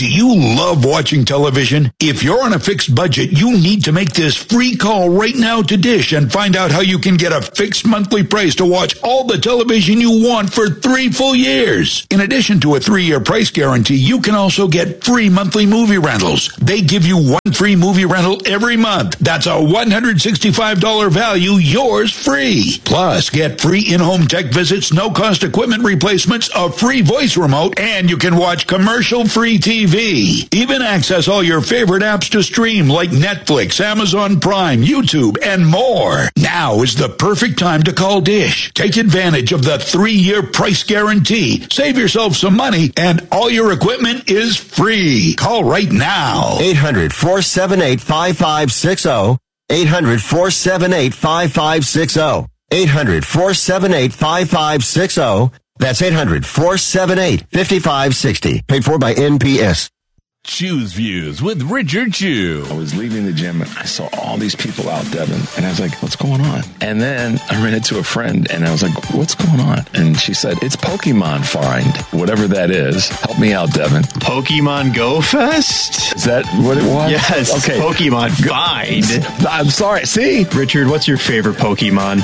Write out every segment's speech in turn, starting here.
Do you love watching television? If you're on a fixed budget, you need to make this free call right now to Dish and find out how you can get a fixed monthly price to watch all the television you want for 3 full years. In addition to a 3-year price guarantee, you can also get free monthly movie rentals. They give you 1 free movie rental every month. That's a $165 value, yours free. Plus, get free in-home tech visits, no-cost equipment replacements, a free voice remote, and you can watch commercial-free TV. Even access all your favorite apps to stream like Netflix, Amazon Prime, YouTube, and more. Now is the perfect time to call Dish. Take advantage of the 3-year price guarantee. Save yourself some money, and all your equipment is free. Call right now. 800-478-5560. 800-478-5560. 800-478-5560. That's 800-478-5560. Paid for by NPS. Choose Views with Richard Chew. I was leaving the gym and I saw all these people out, Devin, and I was like, what's going on? And then I ran into a friend and I was like, what's going on? And she said, it's Pokemon Find, whatever that is. Help me out, Devin. Pokemon Go Fest? Is that what it was? Yes. Okay. Pokemon Find. I'm sorry. See? Richard, what's your favorite Pokemon?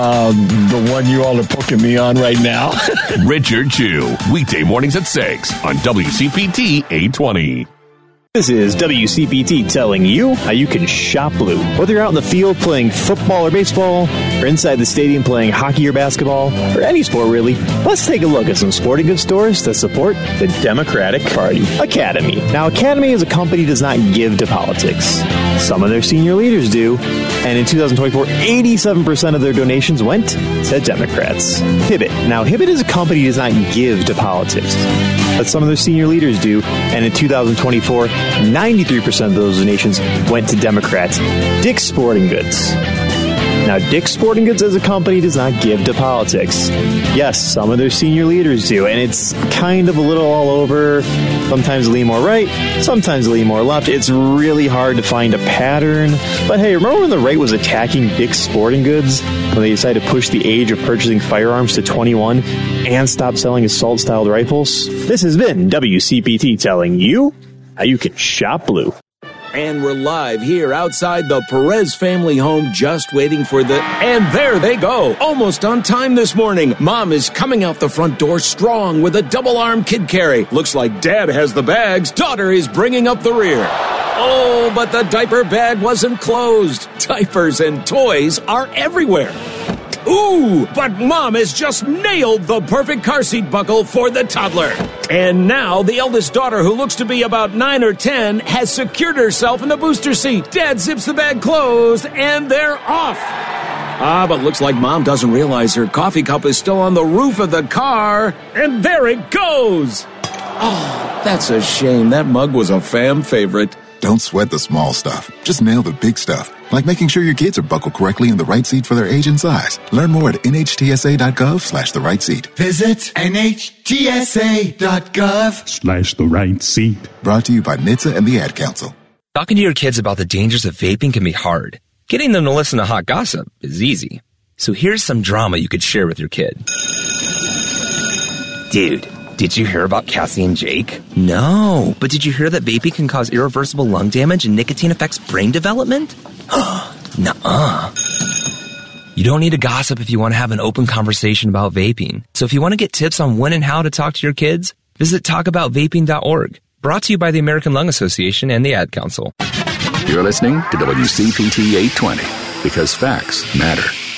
The one you all are poking me on right now. Richard Chew, weekday mornings at 6 on WCPT 820. This is WCPT telling you how you can shop blue. Whether you're out in the field playing football or baseball, or inside the stadium playing hockey or basketball, or any sport really, let's take a look at some sporting goods stores that support the Democratic Party. Academy. Now, Academy as a company does not give to politics. Some of their senior leaders do, and in 2024, 87% of their donations went to Democrats. Hibbett. Now, Hibbett as a company does not give to politics, but some of their senior leaders do, and in 2024, 93% of those donations went to Democrats. Dick's Sporting Goods. Now, Dick's Sporting Goods as a company does not give to politics. Yes, some of their senior leaders do, and it's kind of a little all over. Sometimes lean more right, sometimes lean more left. It's really hard to find a pattern. But hey, remember when the right was attacking Dick's Sporting Goods when they decided to push the age of purchasing firearms to 21 and stop selling assault-styled rifles? This has been WCPT telling you how you can shop blue. And we're live here outside the Perez family home, just waiting for and there they go. Almost on time this morning. Mom is coming out the front door strong with a double-arm kid carry. Looks like Dad has the bags. Daughter is bringing up the rear. Oh, but the diaper bag wasn't closed. Diapers and toys are everywhere. Ooh, but Mom has just nailed the perfect car seat buckle for the toddler. And now the eldest daughter, who looks to be about 9 or 10, has secured herself in the booster seat. Dad zips the bag closed, and they're off. But looks like Mom doesn't realize her coffee cup is still on the roof of the car. And there it goes. Oh, that's a shame. That mug was a fam favorite. Don't sweat the small stuff. Just nail the big stuff, like making sure your kids are buckled correctly in the right seat for their age and size. Learn more at nhtsa.gov/the right seat. Visit nhtsa.gov/the right seat. Brought to you by NHTSA and the Ad Council. Talking to your kids about the dangers of vaping can be hard. Getting them to listen to hot gossip is easy. So here's some drama you could share with your kid. Dude, did you hear about Cassie and Jake? No, but did you hear that vaping can cause irreversible lung damage and nicotine affects brain development? Nuh-uh. You don't need to gossip if you want to have an open conversation about vaping. So if you want to get tips on when and how to talk to your kids, visit talkaboutvaping.org. Brought to you by the American Lung Association and the Ad Council. You're listening to WCPT 820, because facts matter.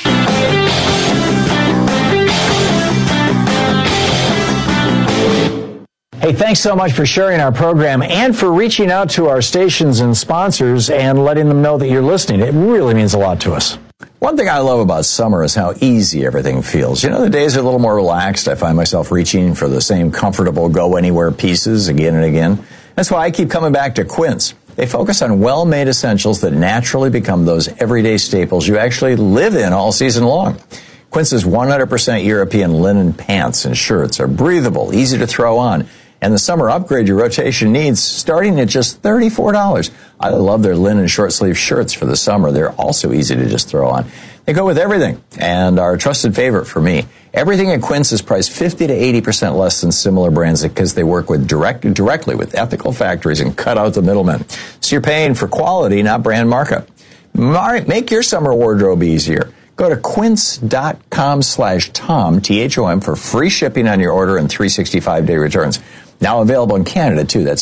Hey, thanks so much for sharing our program and for reaching out to our stations and sponsors and letting them know that you're listening. It really means a lot to us. One thing I love about summer is how easy everything feels. You know, the days are a little more relaxed. I find myself reaching for the same comfortable go-anywhere pieces again and again. That's why I keep coming back to Quince. They focus on well-made essentials that naturally become those everyday staples you actually live in all season long. Quince's 100% European linen pants and shirts are breathable, easy to throw on, And the summer upgrade your rotation needs, starting at just $34. I love their linen short-sleeve shirts for the summer. They're also easy to just throw on. They go with everything and are a trusted favorite for me. Everything at Quince is priced 50 to 80% less than similar brands because they work with directly with ethical factories and cut out the middlemen. So you're paying for quality, not brand markup. Make your summer wardrobe easier. Go to quince.com/Tom, T-H-O-M, for free shipping on your order and 365-day returns. Now available in Canada, too. That's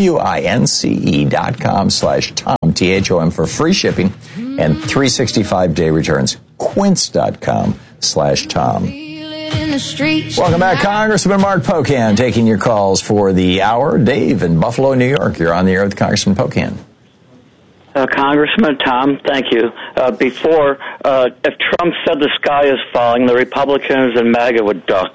QUINCE.com/Tom, T-H-O-M, for free shipping and 365-day returns. Quince.com/Tom. Welcome back, Congressman Mark Pocan, taking your calls for the hour. Dave in Buffalo, New York. You're on the air with Congressman Pocan. Congressman Tom, thank you. Before, if Trump said the sky is falling, the Republicans and MAGA would duck.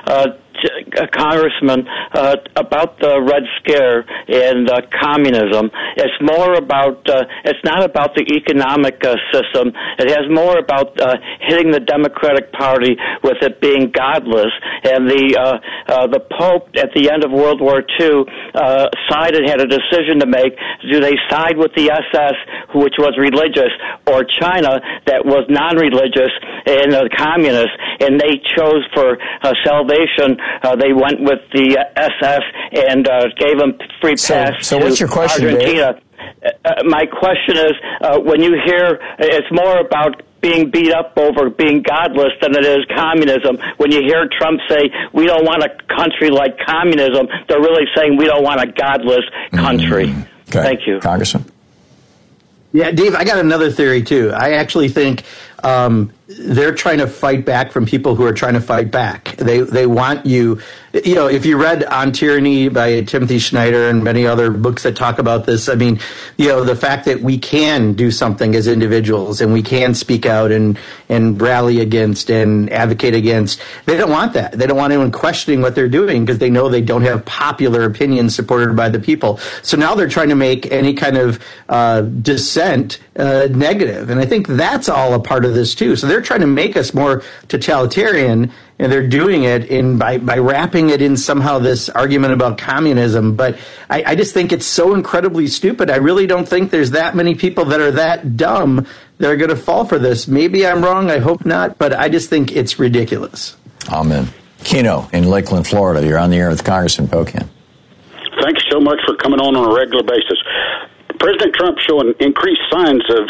Congressman, about the Red Scare and communism, it's more about, it's not about the economic system. It has more about hitting the Democratic Party with it being godless. And the Pope at the end of World War II had a decision to make. Do they side with the SS, which was religious, or China, that was non-religious and communist? And they chose for salvation. They went with the SS and gave them free pass so what's your question, Argentina. My question is, when you hear it's more about being beat up over being godless than it is communism. When you hear Trump say, we don't want a country like communism, they're really saying we don't want a godless country. Okay. Thank you. Congressman? Yeah, Dave, I got another theory, too. I actually think they're trying to fight back from people who are trying to fight back. They want you, if you read On Tyranny by Timothy Snyder and many other books that talk about this, I mean, the fact that we can do something as individuals and we can speak out and rally against and advocate against, they don't want that. They don't want anyone questioning what they're doing because they know they don't have popular opinions supported by the people. So now they're trying to make any kind of dissent negative. And I think that's all a part of this, too. So they're trying to make us more totalitarian, and they're doing it by wrapping it in somehow this argument about communism. But I just think it's so incredibly stupid. I really don't think there's that many people that are that dumb that are going to fall for this. Maybe I'm wrong. I hope not. But I just think it's ridiculous. Amen. Keno in Lakeland, Florida. You're on the air with Congressman Pocan. Thanks so much for coming on a regular basis. President Trump showing increased signs of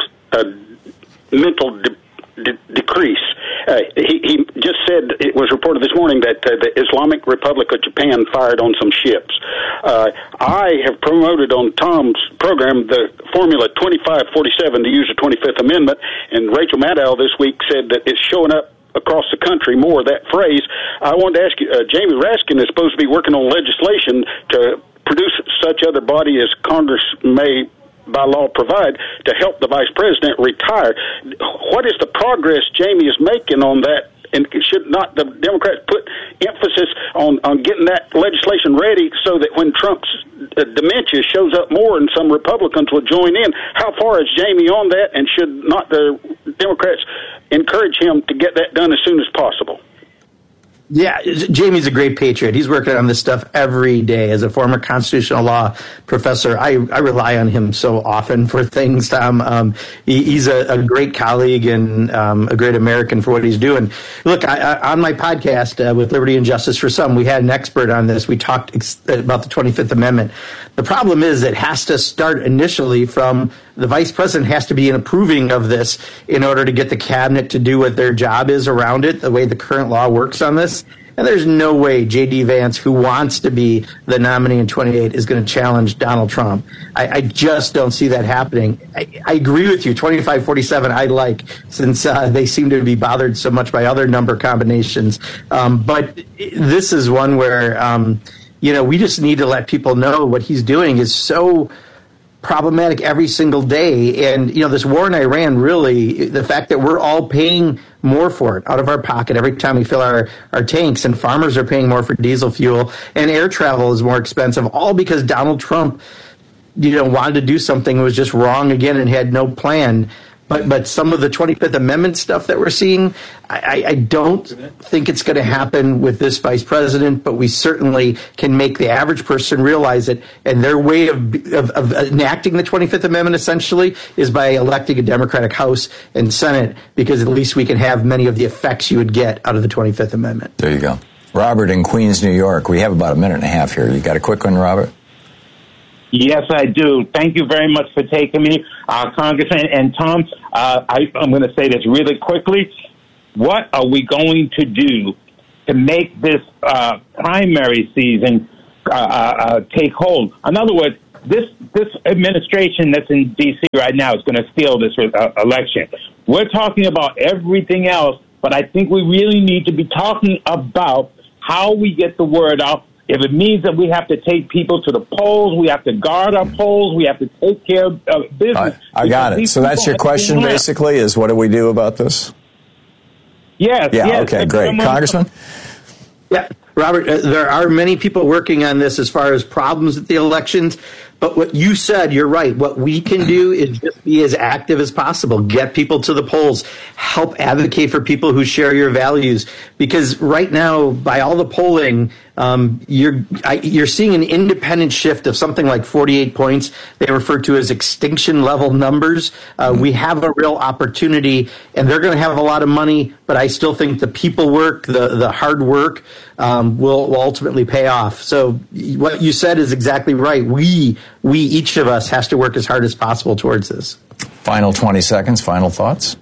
mental decrease. He just said, it was reported this morning that the Islamic Republic of Japan fired on some ships. I have promoted on Tom's program the Formula 2547 to use the 25th Amendment, and Rachel Maddow this week said that it's showing up across the country more, that phrase. I wanted to ask you, Jamie Raskin is supposed to be working on legislation to produce such other body as Congress may by law provide to help the vice president retire. What is the progress Jamie is making on that? And should not the Democrats put emphasis on getting that legislation ready so that when Trump's dementia shows up more and some Republicans will join in? How far is Jamie on that, and should not the Democrats encourage him to get that done as soon as possible? Yeah, Jamie's a great patriot. He's working on this stuff every day. As a former constitutional law professor, I rely on him so often for things, Tom. He's a great colleague and a great American for what he's doing. Look, on my podcast with Liberty and Justice for Some, we had an expert on this. We talked about the 25th Amendment. The problem is it has to start initially from the vice president has to be approving of this in order to get the cabinet to do what their job is around it, the way the current law works on this. And there's no way J.D. Vance, who wants to be the nominee in 28, is going to challenge Donald Trump. I just don't see that happening. I agree with you. 2547 I like, since they seem to be bothered so much by other number combinations. But this is one where, we just need to let people know what he's doing is so problematic every single day. And, this war in Iran, really, the fact that we're all paying more for it out of our pocket every time we fill our tanks, and farmers are paying more for diesel fuel, and air travel is more expensive, all because Donald Trump, wanted to do something that was just wrong again and had no plan. But some of the 25th Amendment stuff that we're seeing, I don't think it's going to happen with this vice president, but we certainly can make the average person realize it. And their way of enacting the 25th Amendment, essentially, is by electing a Democratic House and Senate, because at least we can have many of the effects you would get out of the 25th Amendment. There you go. Robert in Queens, New York. We have about a minute and a half here. You got a quick one, Robert? Yes, I do. Thank you very much for taking me, Congressman. And Tom, I'm going to say this really quickly. What are we going to do to make this primary season take hold? In other words, this administration that's in D.C. right now is going to steal this election. We're talking about everything else, but I think we really need to be talking about how we get the word out. If it means that we have to take people to the polls, we have to guard our polls, we have to take care of business. I got it. So that's your question, basically, is what do we do about this? Yes. Yeah, yes. okay, great. Congressman? Yeah, Robert, there are many people working on this as far as problems at the elections. But what you said, you're right. What we can do is just be as active as possible. Get people to the polls. Help advocate for people who share your values. Because right now, by all the polling, you're seeing an independent shift of something like 48 points. They refer to as extinction level numbers. We have a real opportunity, and they're going to have a lot of money. But I still think the people work, the hard work, will ultimately pay off. So what you said is exactly right. We each of us has to work as hard as possible towards this. Final 20 seconds. Final thoughts.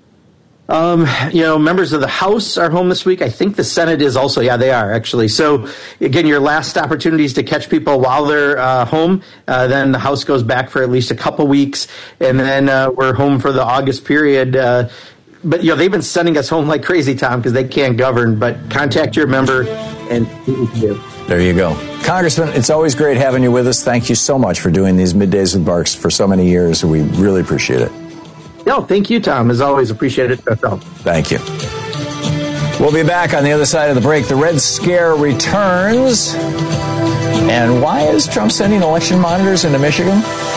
Members of the House are home this week. I think the Senate is also. Yeah, they are actually. So again, your last opportunity is to catch people while they're home. Then the House goes back for at least a couple weeks, and then we're home for the August period. But they've been sending us home like crazy, Tom, because they can't govern. But contact your member and see what you can do. There you go. Congressman, it's always great having you with us. Thank you so much for doing these Middays with Barks for so many years. We really appreciate it. No, thank you, Tom. As always, appreciate it. Thank you. We'll be back on the other side of the break. The Red Scare returns. And why is Trump sending election monitors into Michigan?